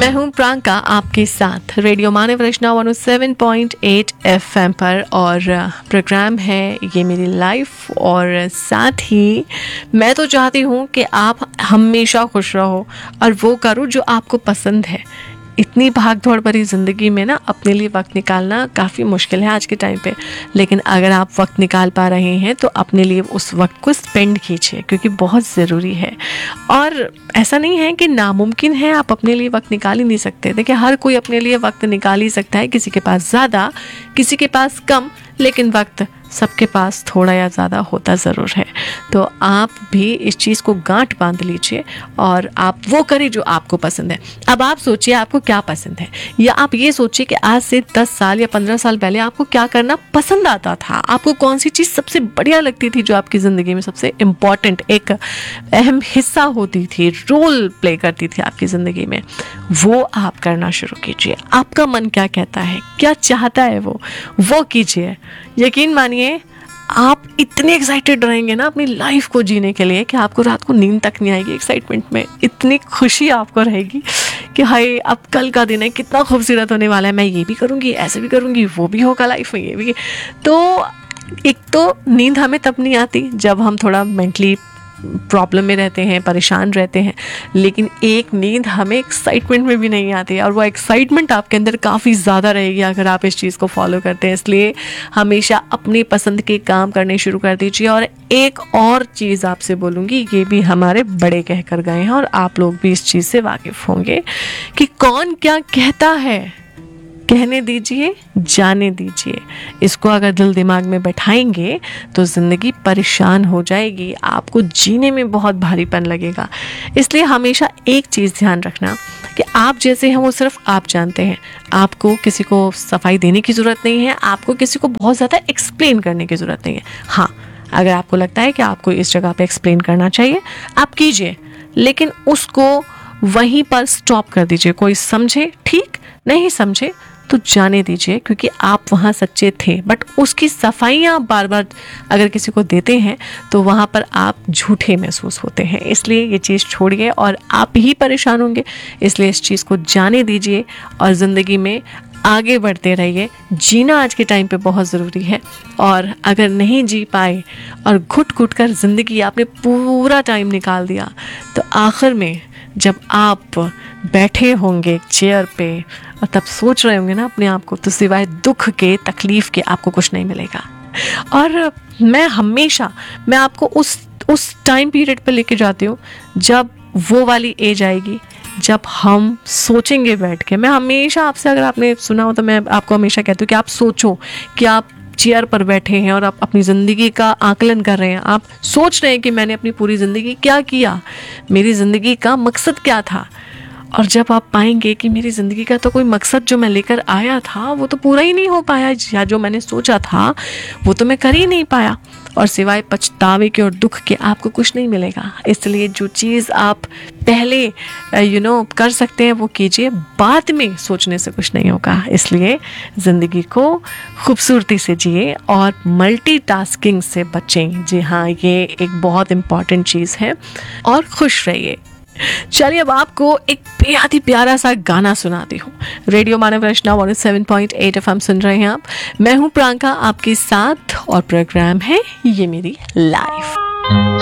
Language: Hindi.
मैं हूं प्रांका आपके साथ रेडियो मानव रचना 107.8 एफएम पर और प्रोग्राम है ये मेरी लाइफ। और साथ ही मैं तो चाहती हूं कि आप हमेशा खुश रहो और वो करो जो आपको पसंद है। इतनी भागदौड़ भरी ज़िंदगी में ना अपने लिए वक्त निकालना काफ़ी मुश्किल है आज के टाइम पे, लेकिन अगर आप वक्त निकाल पा रहे हैं तो अपने लिए उस वक्त को स्पेंड कीजिए क्योंकि बहुत ज़रूरी है। और ऐसा नहीं है कि नामुमकिन है आप अपने लिए वक्त निकाल ही नहीं सकते। देखिए हर कोई अपने लिए वक्त निकाल ही सकता है, किसी के पास ज़्यादा किसी के पास कम, लेकिन वक्त सबके पास थोड़ा या ज़्यादा होता ज़रूर है। तो आप भी इस चीज़ को गांठ बांध लीजिए और आप वो करें जो आपको पसंद है। अब आप सोचिए आपको क्या पसंद है, या आप ये सोचिए कि आज से 10 साल या 15 साल पहले आपको क्या करना पसंद आता था। आपको कौन सी चीज़ सबसे बढ़िया लगती थी, जो आपकी ज़िंदगी में सबसे इम्पॉर्टेंट एक अहम हिस्सा होती थी, रोल प्ले करती थी आपकी ज़िंदगी में। वो आप करना शुरू कीजिए। आपका मन क्या कहता है, क्या चाहता है, वो कीजिए। यकीन मानिए आप इतने एक्साइटेड रहेंगे ना अपनी लाइफ को जीने के लिए कि आपको रात को नींद तक नहीं आएगी। एक्साइटमेंट में इतनी खुशी आपको रहेगी कि हाय अब कल का दिन है, कितना खूबसूरत होने वाला है, मैं ये भी करूँगी, ऐसे भी करूँगी, वो भी होगा लाइफ में, ये भी। तो एक तो नींद हमें तब नहीं आती जब हम थोड़ा मेंटली प्रॉब्लम में रहते हैं, परेशान रहते हैं, लेकिन एक नींद हमें एक्साइटमेंट में भी नहीं आती और वो एक्साइटमेंट आपके अंदर काफ़ी ज़्यादा रहेगी अगर आप इस चीज़ को फॉलो करते हैं। इसलिए हमेशा अपनी पसंद के काम करने शुरू कर दीजिए। और एक और चीज़ आपसे बोलूँगी, ये भी हमारे बड़े कह कर गए हैं और आप लोग भी इस चीज़ से वाकिफ़ होंगे कि कौन क्या कहता है कहने दीजिए, जाने दीजिए। इसको अगर दिल दिमाग में बैठाएंगे तो ज़िंदगी परेशान हो जाएगी, आपको जीने में बहुत भारीपन लगेगा। इसलिए हमेशा एक चीज़ ध्यान रखना कि आप जैसे हैं वो सिर्फ आप जानते हैं। आपको किसी को सफाई देने की ज़रूरत नहीं है, आपको किसी को बहुत ज़्यादा एक्सप्लेन करने की ज़रूरत नहीं है। हाँ, अगर आपको लगता है कि आपको इस जगह पे एक्सप्लेन करना चाहिए, आप कीजिए, लेकिन उसको वहीं पर स्टॉप कर दीजिए। कोई समझे ठीक, नहीं समझे तो जाने दीजिए, क्योंकि आप वहाँ सच्चे थे। बट उसकी सफाइयाँ बार बार अगर किसी को देते हैं तो वहाँ पर आप झूठे महसूस होते हैं। इसलिए ये चीज़ छोड़िए और आप ही परेशान होंगे। इसलिए इस चीज़ को जाने दीजिए और ज़िंदगी में आगे बढ़ते रहिए। जीना आज के टाइम पे बहुत ज़रूरी है, और अगर नहीं जी पाए और घुट घुट कर ज़िंदगी आपने पूरा टाइम निकाल दिया तो आखिर में जब आप बैठे होंगे एक चेयर पे और तब सोच रहे होंगे ना अपने आप को, तो सिवाय दुख के, तकलीफ़ के आपको कुछ नहीं मिलेगा। और मैं आपको उस टाइम पीरियड पे लेके जाती हूँ जब वो वाली एज आएगी जब हम सोचेंगे बैठ के। मैं हमेशा आपसे, अगर आपने सुना हो तो मैं आपको हमेशा कहती हूँ कि आप सोचो कि आप चेयर पर बैठे हैं और आप अपनी ज़िंदगी का आकलन कर रहे हैं। आप सोच रहे हैं कि मैंने अपनी पूरी ज़िंदगी क्या किया, मेरी ज़िंदगी का मकसद क्या था। और जब आप पाएंगे कि मेरी ज़िंदगी का तो कोई मकसद जो मैं लेकर आया था वो तो पूरा ही नहीं हो पाया, या जो मैंने सोचा था वो तो मैं कर ही नहीं पाया, और सिवाय पछतावे के और दुख के आपको कुछ नहीं मिलेगा। इसलिए जो चीज़ आप पहले कर सकते हैं वो कीजिए, बाद में सोचने से कुछ नहीं होगा। इसलिए ज़िंदगी को खूबसूरती से जिए और मल्टीटास्किंग से बचें। जी हाँ, ये एक बहुत इम्पॉर्टेंट चीज़ है। और खुश रहिए। चलिए अब आपको एक बेहद ही प्यारा सा गाना सुनाती हूँ। रेडियो मानव रचना 107.8 एफएम सुन रहे हैं आप। मैं हूँ प्रांका आपके साथ और प्रोग्राम है ये मेरी लाइफ।